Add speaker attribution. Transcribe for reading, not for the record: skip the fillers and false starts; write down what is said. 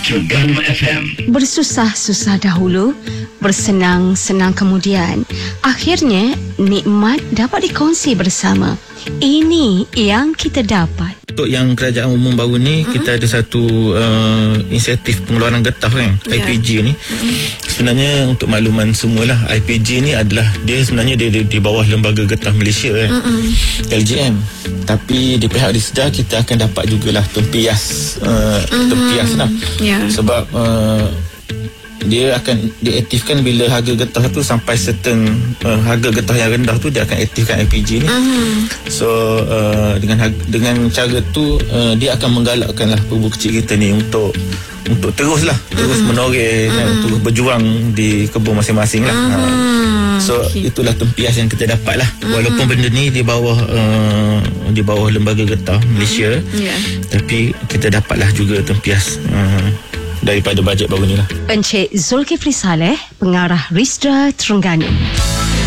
Speaker 1: Terengganu FM.
Speaker 2: Bersusah-susah dahulu, bersenang-senang kemudian. Akhirnya, nikmat dapat dikongsi bersama. Ini yang kita dapat.
Speaker 3: Untuk yang kerajaan umum baru ni, kita ada satu insentif pengeluaran getah kan, IPG ni. Sebenarnya untuk makluman semualah, IPG ni adalah dia sebenarnya dia di bawah Lembaga Getah Malaysia kan, LGM. Tapi di pihak Risda kita akan dapat jugalah tempias lah. Sebab dia akan diaktifkan bila harga getah tu sampai certain harga getah yang rendah tu, dia akan aktifkan IPG ni. So dengan cara tu dia akan menggalakkanlah pebulu kecil kita ni untuk terus menoreh kan, terus berjuang di kebun masing-masing lah. So itulah tempias yang kita dapat lah. Walaupun benda ni di bawah Lembaga Getah Malaysia, tapi kita dapatlah juga tempias daripada bajet baru ni lah.
Speaker 2: Encik Zulkifli Saleh, Pengarah Risda Terengganu.